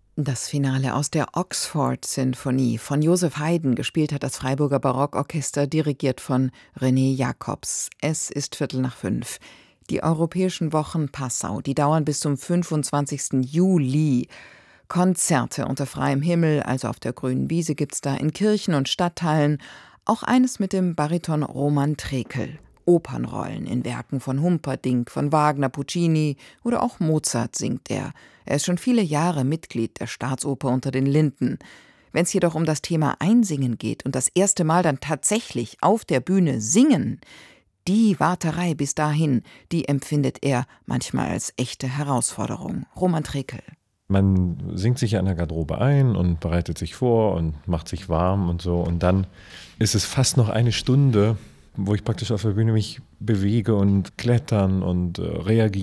Das Finale aus der Oxford-Sinfonie von Joseph Haydn, gespielt hat das Freiburger Barockorchester, dirigiert von René Jacobs. Es ist 4:45. Die Europäischen Wochen Passau, die dauern bis zum 25. Juli. Konzerte unter freiem Himmel, also auf der grünen Wiese, gibt's da in Kirchen und Stadtteilen. Auch eines mit dem Bariton Roman Trekel. Opernrollen in Werken von Humperdinck, von Wagner, Puccini oder auch Mozart singt er. Er ist schon viele Jahre Mitglied der Staatsoper unter den Linden. Wenn es jedoch um das Thema Einsingen geht und das erste Mal dann tatsächlich auf der Bühne singen, die Warterei bis dahin, die empfindet er manchmal als echte Herausforderung. Roman Trekel. Man singt sich ja in der Garderobe ein und bereitet sich vor und macht sich warm und so. Und dann ist es fast noch eine Stunde, wo ich praktisch auf der Bühne mich bewege und klettern und reagiere